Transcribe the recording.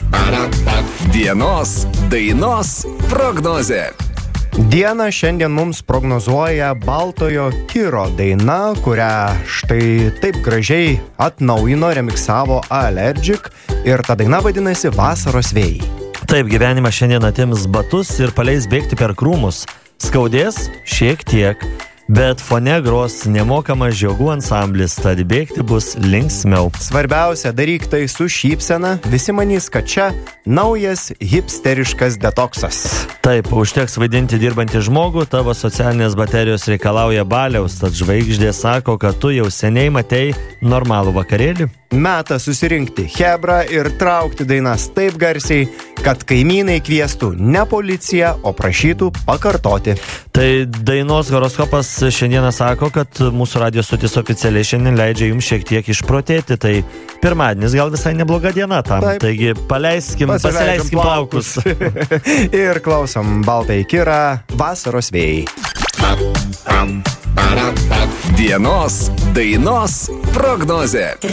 Dienos dainos prognozė. Dieną šiandien mums prognozuoja Baltojo Kiro daina, kurią štai taip gražiai atnaujino, remiksavo Allergic, ir ta daina vadinasi Vasaros vėjai. Taip, gyvenimas šiandien atims batus ir paleis bėgti per krūmus. Skaudės šiek tiek, bet fone gros nemokamas žiogų ansamblis, tad bėgti bus linksmiau. Svarbiausia, daryk tai su šypsena, visi manys, kad čia naujas hipsteriškas detoksas. Taip, užteks vaidinti dirbantį žmogų, tavo socialinės baterijos reikalauja baliaus, tad žvaigždė sako, kad tu jau seniai matei normalų vakarėlį. Metas susirinkti chebrą ir traukti dainas taip garsiai, kad kaimynai kviestų ne policiją, o prašytų pakartoti. Tai dainos horoskopas šiandieną sako, kad mūsų radijo stotis oficialiai šiandien leidžia jums šiek tiek išprotėti. Tai pirmadienis gal visai nebloga diena tam. Taip. Taigi pasileiskim plaukus. Ir klausom Baltąjį Kirą, Vasaros vėjai. Dienos dainos prognozė.